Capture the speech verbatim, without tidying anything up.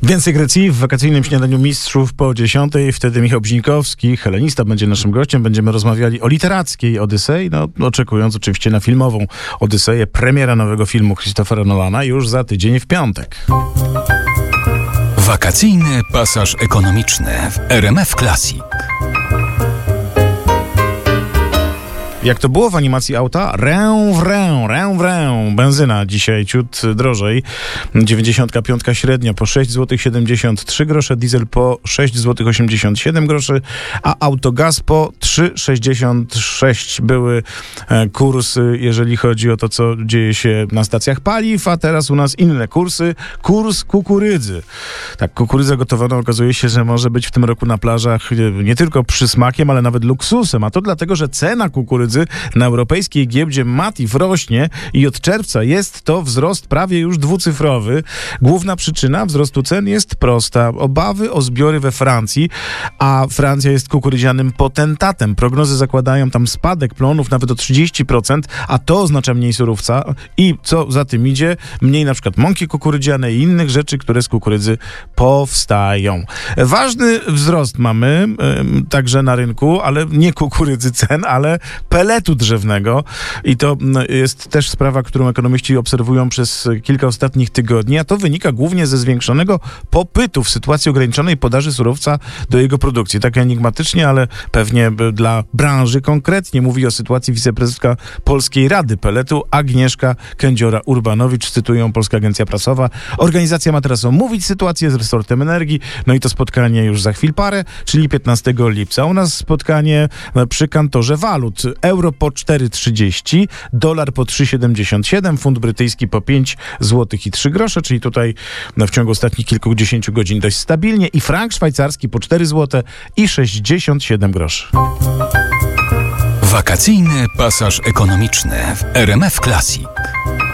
Więcej Grecji w wakacyjnym śniadaniu mistrzów po dziesiątej. Wtedy Michał Bźinkowski, helenista, będzie naszym gościem. Będziemy rozmawiali o literackiej Odysei, no oczekując oczywiście na filmową Odyseję. Premiera nowego filmu Christophera Nolana już za tydzień w piątek. Wakacyjny pasaż ekonomiczny w R M F Classic. Jak to było w animacji auta? Rę, wrę, rę, wrę. Benzyna dzisiaj ciut drożej. dziewięćdziesiąt pięć średnio po sześć złotych siedemdziesiąt trzy grosze, diesel po sześć złotych osiemdziesiąt siedem groszy, a autogaz po trzy złote sześćdziesiąt sześć. Były e, kursy, jeżeli chodzi o to, co dzieje się na stacjach paliw, a teraz u nas inne kursy. Kurs kukurydzy. Tak, kukurydza gotowana okazuje się, że może być w tym roku na plażach nie tylko przysmakiem, ale nawet luksusem. A to dlatego, że cena kukurydzy na europejskiej giełdzie Matif rośnie i od czerwca jest to wzrost prawie już dwucyfrowy. Główna przyczyna wzrostu cen jest prosta. Obawy o zbiory we Francji, a Francja jest kukurydzianym potentatem. Prognozy zakładają tam spadek plonów nawet o trzydzieści procent, a to oznacza mniej surowca i co za tym idzie, mniej na przykład mąki kukurydzianej i innych rzeczy, które z kukurydzy powstają. Ważny wzrost mamy y, także na rynku, ale nie kukurydzy cen, ale peletu drzewnego i to jest też sprawa, którą ekonomiści obserwują przez kilka ostatnich tygodni, a to wynika głównie ze zwiększonego popytu w sytuacji ograniczonej podaży surowca do jego produkcji. Tak enigmatycznie, ale pewnie dla branży konkretnie mówi o sytuacji wiceprezydentka Polskiej Rady Peletu Agnieszka Kędziora-Urbanowicz. Cytują Polska Agencja Prasowa. Organizacja ma teraz omówić sytuację z resortem energii, no i to spotkanie już za chwil parę, czyli piętnastego lipca. U nas spotkanie przy kantorze walut. Euro po cztery trzydzieści, dolar po trzy siedemdziesiąt siedem, funt brytyjski po pięć złotych i trzy grosze, czyli tutaj no, w ciągu ostatnich kilkudziesięciu godzin dość stabilnie, i frank szwajcarski po cztery złote i sześćdziesiąt siedem groszy. Wakacyjny pasaż ekonomiczny w R M F Classic.